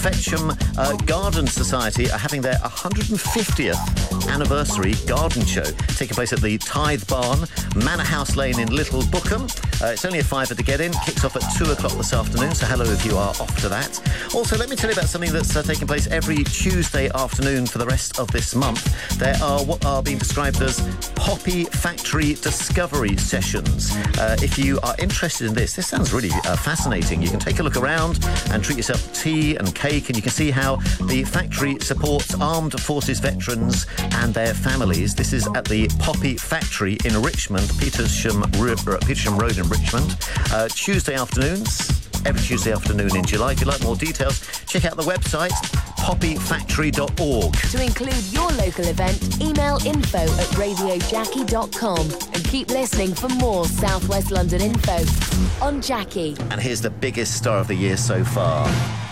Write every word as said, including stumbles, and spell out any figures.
Fetcham uh, Garden Society are having their one hundred fiftieth anniversary garden show, taking place at the Tithe Barn, Manor House Lane in Little Bookham. Uh, it's only a fiver to get in, kicks off at two o'clock this afternoon, so hello if you are off to that. Also, let me tell you about something that's uh, taking place every Tuesday afternoon for the rest of this month. There are what are being described as Poppy Factory Discovery Sessions. Uh, if you are interested in this, this sounds really uh, fascinating. You can take a look around and treat yourself to tea and cake, and you can see how the factory supports armed forces veterans and their families. This is at the Poppy Factory in Richmond, Petersham, Petersham Road in Richmond. Uh, Tuesday afternoons, every Tuesday afternoon in July. If you'd like more details, check out the website, poppy factory dot org. To include your local event, email info at radio jackie dot com and keep listening for more South West London info on Jackie. And here's the biggest star of the year so far.